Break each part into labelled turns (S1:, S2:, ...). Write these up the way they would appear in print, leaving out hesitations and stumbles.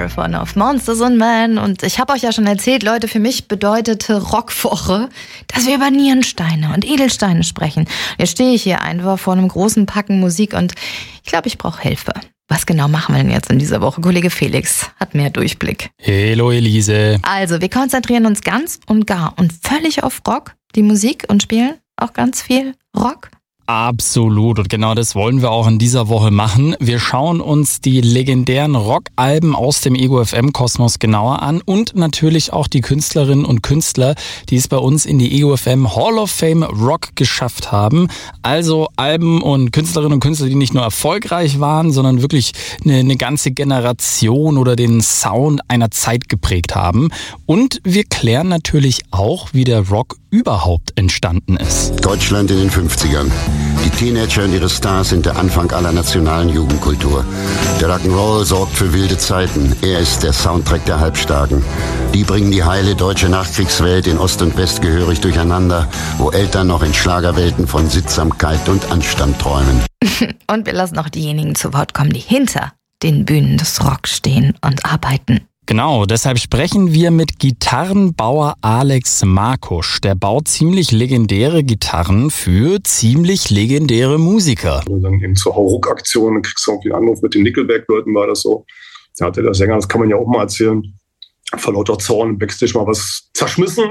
S1: Fire von Of Monsters and Men. Und ich habe euch ja schon erzählt, Leute, für mich bedeutete Rockwoche, dass wir über Nierensteine und Edelsteine sprechen. Jetzt stehe ich hier einfach vor einem großen Packen Musik und ich glaube, ich brauche Hilfe. Was genau machen wir denn jetzt in dieser Woche? Kollege Felix hat mehr Durchblick.
S2: Hello Elise.
S1: Also, wir konzentrieren uns ganz und gar und völlig auf Rock, die Musik, und spielen auch ganz viel Rock.
S2: Absolut, und genau das wollen wir auch in dieser Woche machen. Wir schauen uns die legendären Rockalben aus dem Ego FM Kosmos genauer an und natürlich auch die Künstlerinnen und Künstler, die es bei uns in die Ego FM Hall of Fame Rock geschafft haben. Also Alben und Künstlerinnen und Künstler, die nicht nur erfolgreich waren, sondern wirklich eine ganze Generation oder den Sound einer Zeit geprägt haben. Und wir klären natürlich auch, wie der Rock überhaupt entstanden ist.
S3: Deutschland in den 50ern. Die Teenager und ihre Stars sind der Anfang aller nationalen Jugendkultur. Der Rock'n'Roll sorgt für wilde Zeiten. Er ist der Soundtrack der Halbstarken. Die bringen die heile deutsche Nachkriegswelt in Ost und West gehörig durcheinander, wo Eltern noch in Schlagerwelten von Sittsamkeit und Anstand träumen.
S1: Und wir lassen auch diejenigen zu Wort kommen, die hinter den Bühnen des Rock stehen und arbeiten.
S2: Genau, deshalb sprechen wir mit Gitarrenbauer Alex Markusch. Der baut ziemlich legendäre Gitarren für ziemlich legendäre Musiker.
S4: Und dann eben zur Hauruck-Aktion, dann kriegst du irgendwie einen Anruf mit den Nickelback-Leuten, war das so. Da hatte der Sänger, das kann man ja auch mal erzählen, vor lauter Zorn im Backstage mal was zerschmissen.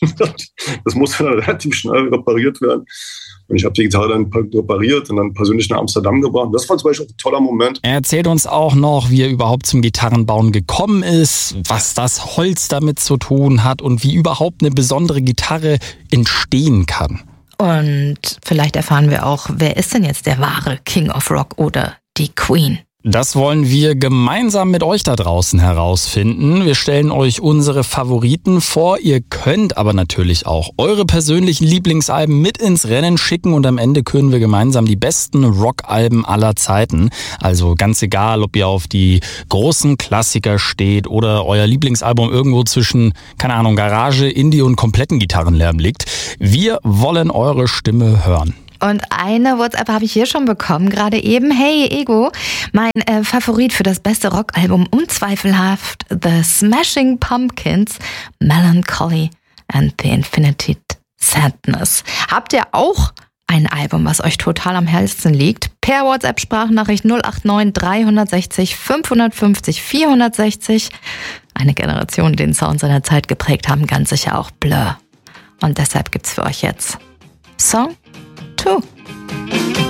S4: Das musste dann relativ schnell repariert werden. Und ich habe die Gitarre dann repariert und dann persönlich nach Amsterdam gebracht. Das war zum Beispiel ein toller Moment.
S2: Er erzählt uns auch noch, wie er überhaupt zum Gitarrenbauen gekommen ist, was das Holz damit zu tun hat und wie überhaupt eine besondere Gitarre entstehen kann.
S1: Und vielleicht erfahren wir auch, wer ist denn jetzt der wahre King of Rock oder die Queen?
S2: Das wollen wir gemeinsam mit euch da draußen herausfinden. Wir stellen euch unsere Favoriten vor. Ihr könnt aber natürlich auch eure persönlichen Lieblingsalben mit ins Rennen schicken und am Ende küren wir gemeinsam die besten Rockalben aller Zeiten. Also ganz egal, ob ihr auf die großen Klassiker steht oder euer Lieblingsalbum irgendwo zwischen, keine Ahnung, Garage, Indie und kompletten Gitarrenlärm liegt. Wir wollen eure Stimme hören.
S1: Und eine WhatsApp habe ich hier schon bekommen, gerade eben. Hey Ego, mein Favorit für das beste Rockalbum, unzweifelhaft The Smashing Pumpkins, Melancholy and the Infinite Sadness. Habt ihr auch ein Album, was euch total am Herzen liegt? Per WhatsApp-Sprachnachricht 089 360 550 460. Eine Generation, die den Sound seiner Zeit geprägt haben, ganz sicher auch Blur. Und deshalb gibt's für euch jetzt Song 2.